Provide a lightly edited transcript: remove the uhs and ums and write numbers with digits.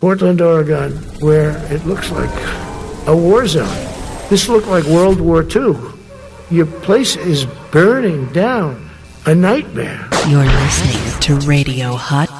Portland, Oregon, where it looks like a war zone. This looked like World War II. Your place is burning down. A nightmare. You're listening to Radio Hot